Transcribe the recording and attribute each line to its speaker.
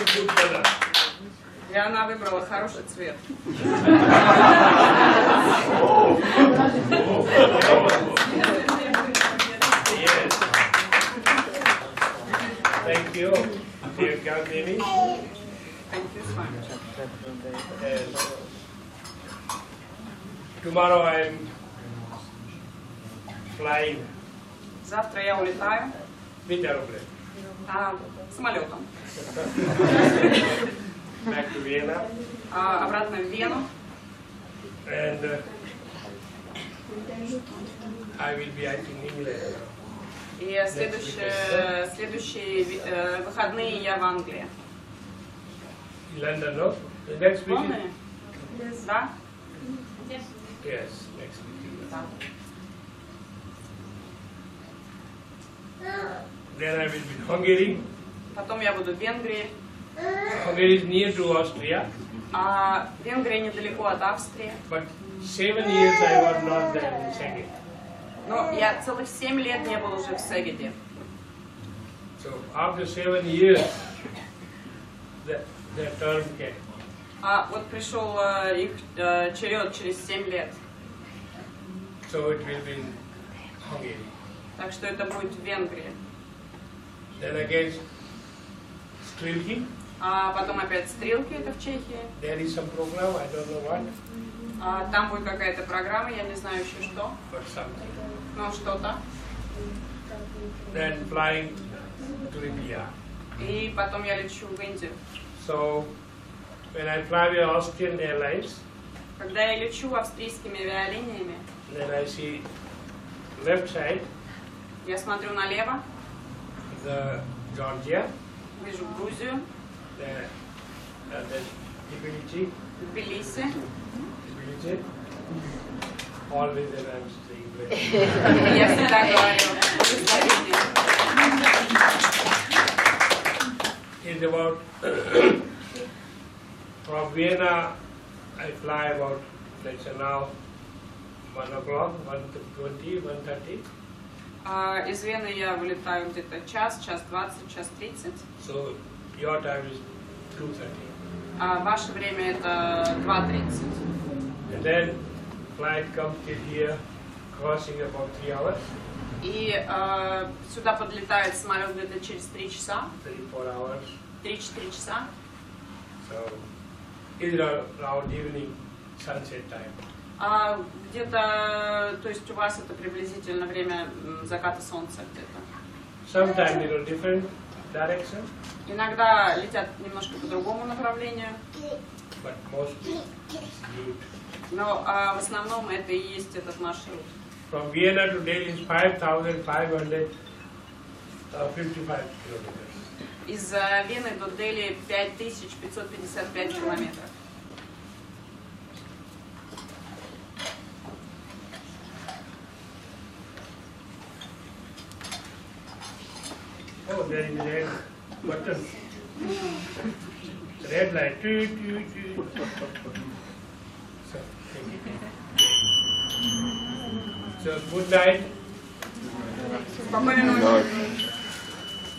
Speaker 1: good color.
Speaker 2: И она выбрала хороший цвет.
Speaker 1: Yes. Thank you, dear Gandhini.
Speaker 2: Thank you so much.
Speaker 1: And tomorrow I am flying
Speaker 2: Завтра я улетаю
Speaker 1: with aeroplane
Speaker 2: самолетом
Speaker 1: back to Vienna.
Speaker 2: Обратно в Вену.
Speaker 1: And I will be, I think, in England.
Speaker 2: И следующие выходные я в Англии.
Speaker 1: London, no? The next week?
Speaker 2: Полные? Да?
Speaker 1: Yes, next week.
Speaker 2: Да.
Speaker 1: Then I will be in Hungary.
Speaker 2: Потом я буду в Венгрии.
Speaker 1: Hungary is near to Austria.
Speaker 2: Венгрия недалеко от Австрии.
Speaker 1: But 7 years I was not there in Szeged.
Speaker 2: Но я целых 7 лет не был уже в Сегеде.
Speaker 1: So after 7 years, the turn came.
Speaker 2: Вот пришел их черед через 7 лет.
Speaker 1: So it will be in Hungary.
Speaker 2: Так что это будет в Венгрии.
Speaker 1: Then again, Strilki.
Speaker 2: Потом опять Стрелки, это в Чехии.
Speaker 1: There is some program, I don't know what,
Speaker 2: Там будет какая-то программа, я не знаю еще что.
Speaker 1: but something.
Speaker 2: Но что-то.
Speaker 1: Then flying to India.
Speaker 2: И потом я лечу в Индию.
Speaker 1: So when I fly with Austrian Airlines,
Speaker 2: Когда я лечу австрийскими авиалиниями,
Speaker 1: then I see left side,
Speaker 2: я смотрю налево,
Speaker 1: the Georgia,
Speaker 2: вижу Грузию,
Speaker 1: the Tbilisi,
Speaker 2: Тбилиси.
Speaker 1: Always when I'm saying
Speaker 2: И я всегда говорю,
Speaker 1: it's about from Vienna I fly about, let's say now, 1 o'clock, 1:20, 1:30.
Speaker 2: Из Вены я вылетаю где-то час 20, час 30.
Speaker 1: So your time is 2:30.
Speaker 2: Ваше время это 2:30.
Speaker 1: And then flight comes till here, crossing about 3 hours,
Speaker 2: И сюда подлетает самолет где-то через 3 часа,
Speaker 1: 3-4 hours.
Speaker 2: 3-4 часа.
Speaker 1: So it's around evening sunset time.
Speaker 2: Где-то, то есть у вас это приблизительно время заката солнца где-то.
Speaker 1: Sometimes different direction,
Speaker 2: Иногда летят немножко по другому направлению,
Speaker 1: but mostly it's good.
Speaker 2: но в основном это и есть этот маршрут.
Speaker 1: From Vienna to Delhi is 5,555 kilometers.
Speaker 2: Из Вены до Дели 5555 километров.
Speaker 1: Oh, there is a red button. Red light. Toot, toot, toot. So, so good night.
Speaker 2: Спокойной ночи.